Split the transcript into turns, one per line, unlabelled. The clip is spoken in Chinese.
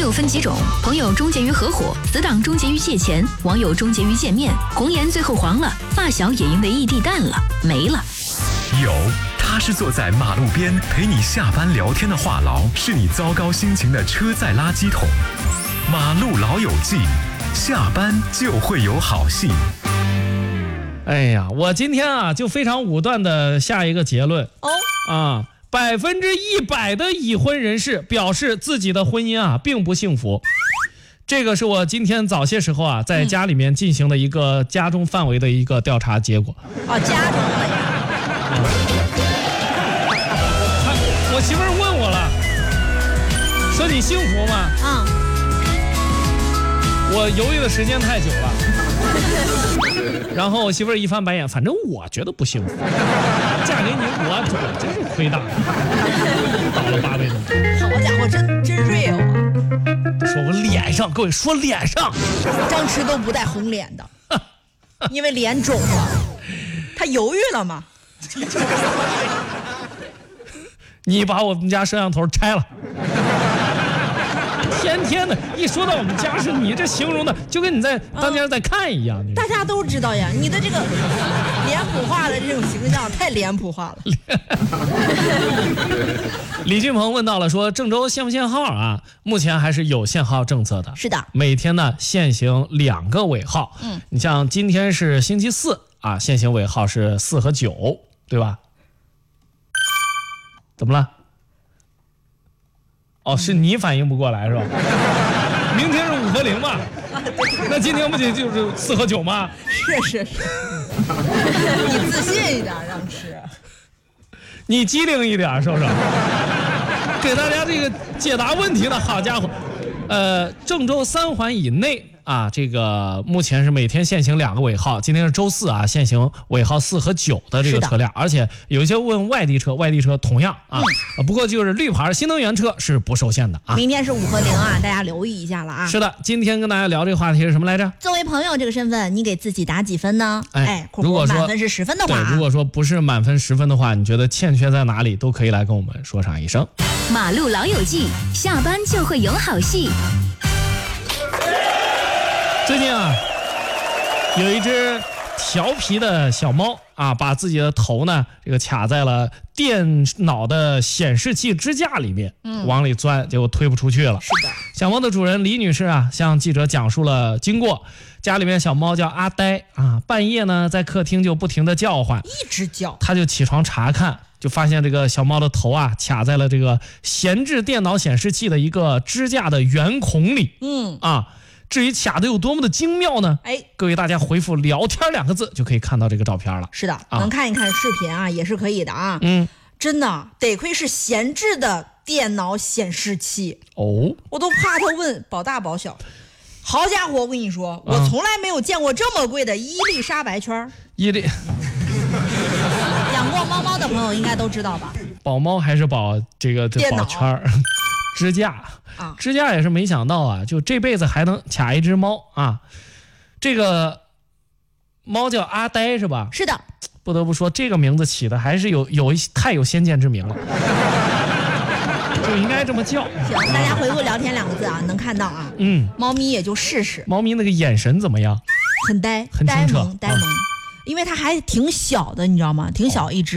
友分几种，朋友终结于合伙，死党终结于借钱，网友终结于见面，红颜最后黄了，发小也因为异地淡了，没了。
有，他是坐在马路边陪你下班聊天的话痨，是你糟糕心情的车载垃圾桶。马路老友记，下班就会有好戏。
哎呀，我今天啊就非常武断的下一个结论100%的已婚人士表示自己的婚姻啊并不幸福。这个是我今天早些时候啊在家里面进行的一个家中范围的一个调查结果。
家中的呀。
我媳妇儿问我了，说你幸福吗？我犹豫的时间太久了。然后我媳妇儿一翻白眼，反正我觉得不幸福，嫁给你我真是亏大了，倒了8辈子。
好家伙，真锐哦！
说我脸上，各位说脸上，
张弛都不带红脸的，因为脸肿了，他犹豫了吗？
你把我们家摄像头拆了。天的，一说到我们家是你这形容的，就跟你在当家在看一样。
大家都知道呀，你的这个脸谱化的这种形象太脸谱化了。
李俊鹏问到了，说郑州限不限号啊？目前还是有限号政策的。
是的，
每天呢限行2个尾号。你像今天是星期4啊，限行尾号是4和9，对吧？怎么了？是你反应不过来是吧？明天是5和0嘛？那今天不就是4和9吗？
是，你自信一点，张弛。
你机灵一点，是不是？给大家这个解答问题的好家伙。郑州3环以内啊，这个目前是每天限行2个尾号。今天是周4啊，限行尾号4和9的这个车辆，而且有一些问外地车同样不过就是绿牌新能源车是不受限的啊。
明天是5和0啊，大家留意一下了啊。
是的，今天跟大家聊这个话题是什么来着？
作为朋友这个身份，你给自己打几分呢？
如果说
满分是10分的话，
如果说不是满分10分的话，你觉得欠缺在哪里，都可以来跟我们说上一声。
马路老友记，下班就会有好戏。
最近啊，有一只调皮的小猫啊，把自己的头呢这个卡在了电脑的显示器支架里面，往里钻，结果推不出去了。
是的，
小猫的主人李女士啊，向记者讲述了经过。家里面小猫叫阿呆啊，半夜呢在客厅就不停的叫唤，
一直叫，
他就起床查看，就发现这个小猫的头啊卡在了这个闲置电脑显示器的一个支架的圆孔里。至于卡的有多么的精妙呢？各位大家回复聊天2个字就可以看到这个照片了。
是的，能看一看视频啊，也是可以的啊。真的得亏是闲置的电脑显示器我都怕他问保大保小。好家伙，我跟你说，我从来没有见过这么贵的伊丽莎白圈。养过猫猫的朋友应该都知道吧？
保猫还是保这个保圈支架支架也是没想到啊，就这辈子还能卡一只猫啊！这个猫叫阿呆是吧？
是的，
不得不说这个名字起的还是太有先见之明了，就应该这么叫。
行，大家回复聊天2个字啊，能看到啊。猫咪也就试试。
猫咪那个眼神怎么样？
很呆，
很清澈，
呆萌，因为它还挺小的，你知道吗？挺小一只。